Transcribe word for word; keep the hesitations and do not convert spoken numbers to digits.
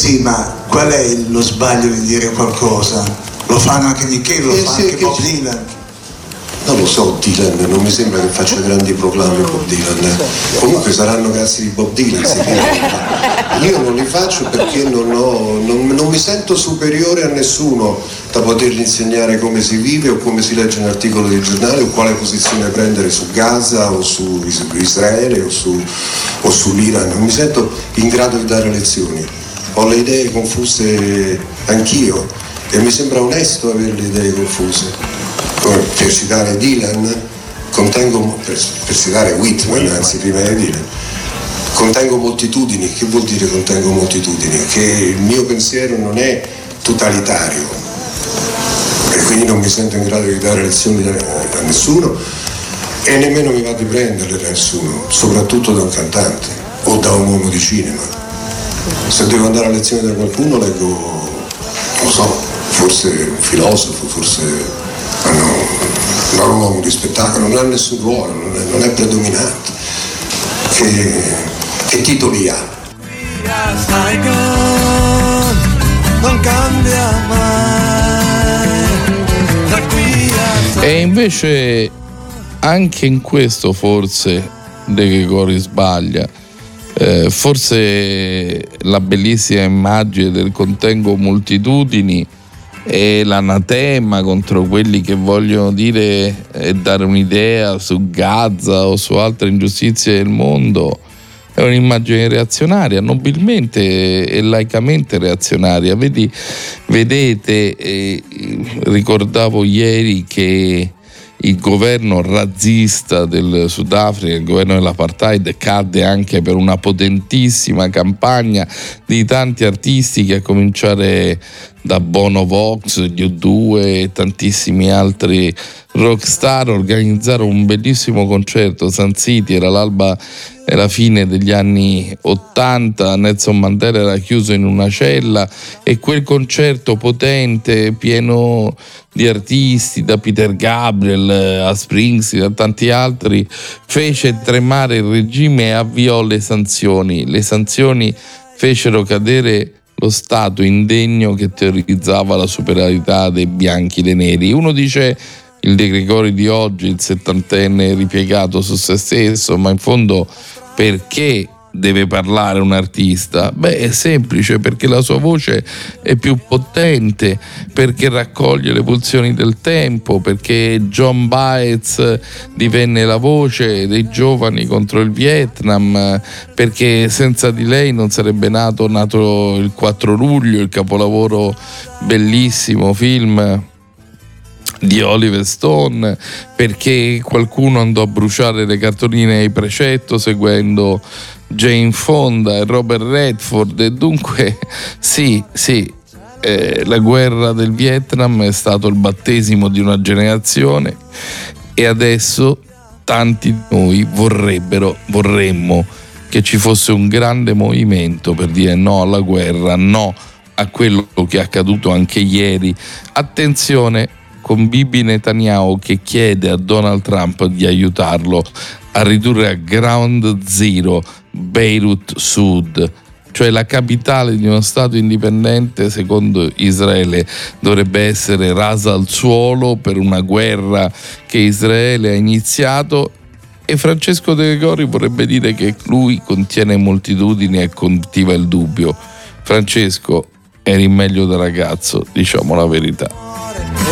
Sì, ma qual è lo sbaglio di dire qualcosa? Lo fanno anche di che, lo eh, fa sì, anche che Bob c- Dylan. Non lo so, Dylan, non mi sembra che faccia grandi proclami Bob Dylan. Comunque saranno cazzi di Bob Dylan, se io non li faccio perché non, ho, non, non mi sento superiore a nessuno da potergli insegnare come si vive o come si legge un articolo di giornale o quale posizione prendere su Gaza o su Israele o, su, o sull'Iran. Non mi sento in grado di dare lezioni. Ho le idee confuse anch'io e mi sembra onesto avere le idee confuse. Per citare Dylan, contengo, per, per citare Whitman, anzi prima di Dylan, contengo moltitudini. Che vuol dire contengo moltitudini? Che il mio pensiero non è totalitario e quindi non mi sento in grado di dare lezioni a nessuno e nemmeno mi va di prenderle da nessuno, soprattutto da un cantante o da un uomo di cinema. Se devo andare a lezione da qualcuno leggo, non lo so, forse un filosofo, forse ma no, non un uomo di spettacolo, non ha nessun ruolo, non è, non è predominante. Che, che titoli ha? Non cambia mai. E invece anche in questo forse De Gregori sbaglia. Eh, forse la bellissima immagine del contengo moltitudini e l'anatema contro quelli che vogliono dire e dare un'idea su Gaza o su altre ingiustizie del mondo è un'immagine reazionaria, nobilmente e laicamente reazionaria. Vedi, vedete, eh, ricordavo ieri che il governo razzista del Sudafrica, il governo dell'apartheid, cadde anche per una potentissima campagna di tanti artisti, che a cominciare da Bono Vox, gli U due e tantissimi altri rockstar, organizzarono un bellissimo concerto. Sun City, era l'alba e la fine degli anni ottanta, Nelson Mandela era chiuso in una cella e quel concerto potente, pieno di artisti, da Peter Gabriel a Springsteen a tanti altri, fece tremare il regime e avviò le sanzioni. Le sanzioni fecero cadere lo Stato indegno che teorizzava la superiorità dei bianchi dei neri. Uno dice il De Gregori di oggi, il settantenne ripiegato su se stesso, ma in fondo perché deve parlare un artista? Beh, è semplice, perché la sua voce è più potente, perché raccoglie le pulsioni del tempo, perché John Baez divenne la voce dei giovani contro il Vietnam, perché senza di lei non sarebbe nato nato il quattro luglio, il capolavoro bellissimo film di Oliver Stone, perché qualcuno andò a bruciare le cartoline ai Precetto seguendo Jane Fonda e Robert Redford. E dunque sì, sì, eh, la guerra del Vietnam è stato il battesimo di una generazione e adesso tanti di noi vorrebbero, vorremmo che ci fosse un grande movimento per dire no alla guerra, no a quello che è accaduto anche ieri. Attenzione con Bibi Netanyahu che chiede a Donald Trump di aiutarlo a ridurre a ground zero Beirut Sud, cioè la capitale di uno Stato indipendente. Secondo Israele dovrebbe essere rasa al suolo per una guerra che Israele ha iniziato, e Francesco De Gregori vorrebbe dire che lui contiene moltitudini e coltiva il dubbio. Francesco, eri meglio da ragazzo, diciamo la verità.